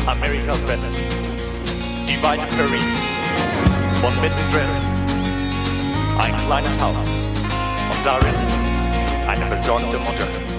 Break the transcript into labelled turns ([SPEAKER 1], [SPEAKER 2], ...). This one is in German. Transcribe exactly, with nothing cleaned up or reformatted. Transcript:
[SPEAKER 1] Amerikas West, die weite Prairie und mittendrin ein kleines Haus und darin eine besonnte Mutter.